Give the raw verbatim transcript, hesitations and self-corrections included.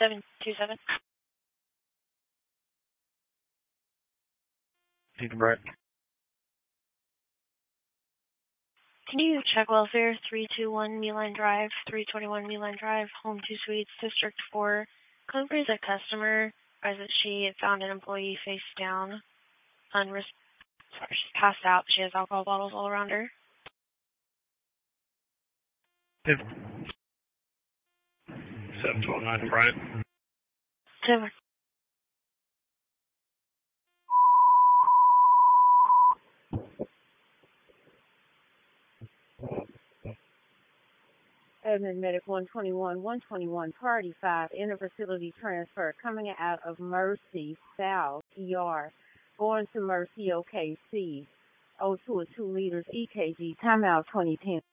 seven two seven. Deacon Bright. Can you check welfare three two one Meeline Drive, three twenty-one Meeline Drive, Home two Suites, District four. Calling for a customer, as that she had found an employee face down. Unres- Sorry, she's passed out. She has alcohol bottles all around her. seven twelve nine Bryant. Tim. Edmond Medic one twenty-one, one twenty-one, Party five, inter-facility transfer coming out of Mercy South E R, going to Mercy O K C, O two or two liters E K G, timeout twenty ten.